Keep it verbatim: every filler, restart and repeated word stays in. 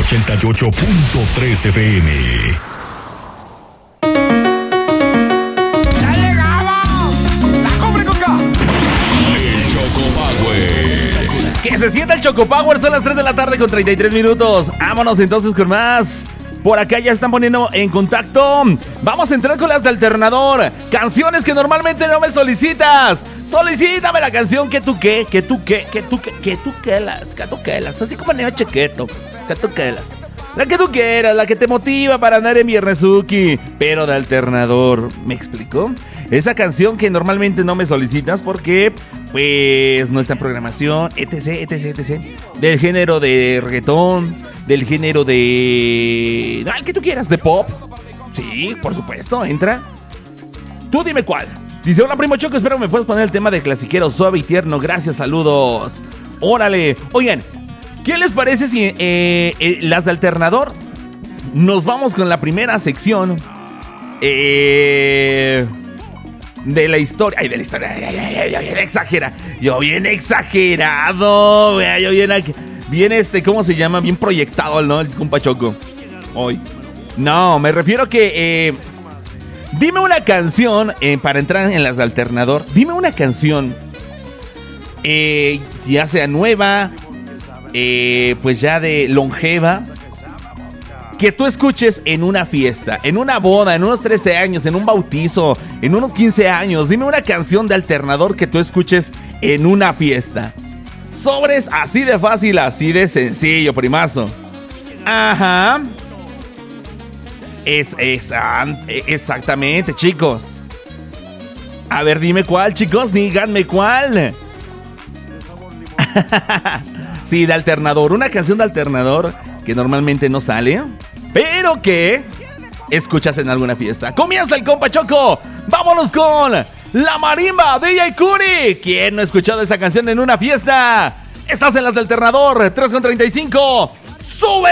ochenta y ocho punto tres F M. Que se sienta el Choco Power, son las tres de la tarde con treinta y tres minutos. Vámonos entonces con más. Por acá ya están poniendo en contacto. Vamos a entrar con las de alternador. Canciones que normalmente no me solicitas. Solicítame la canción que tú qué, que tú qué, que tú qué, que tú quelas, que tú quelas. Así como Neo Chequeto, que tú quelas. La que tú quieras, la que te motiva para andar en Viernesuki, pero de alternador. ¿Me explico? Esa canción que normalmente no me solicitas porque, pues, no está en programación, etc, etc, etc. Del género de reggaetón, del género de... Ah, el que tú quieras, de pop. Sí, por supuesto, entra. Tú dime cuál. Dice, hola primo Choco, espero me puedas poner el tema de clasiquero suave y tierno. Gracias, saludos. Órale. Oigan, ¿qué les parece si eh, eh, las de alternador nos vamos con la primera sección eh, de la historia? Ay, de la historia. Ay, ay, ay, ay, yo bien exagera. Yo bien exagerado. Yo bien, bien este, ¿cómo se llama? Bien proyectado, ¿no? El compa Choco. Hoy. No, me refiero a que eh, dime una canción eh, para entrar en las de alternador. Dime una canción eh, ya sea nueva, Eh, pues ya de longeva, que tú escuches en una fiesta, en una boda, en unos trece años, en un bautizo, en unos quince años. Dime una canción de alternador que tú escuches en una fiesta. Sobres, así de fácil, así de sencillo, primazo. Ajá. Es, es, exactamente, chicos. A ver, dime cuál, chicos, díganme cuál. Sí, de alternador, una canción de alternador que normalmente no sale, pero que escuchas en alguna fiesta. Comienza el compa Choco. Vámonos con La Marimba, D J Curi. ¿Quién no ha escuchado esa canción en una fiesta? Estás en las de alternador, tres con treinta y cinco. ¡Súbele!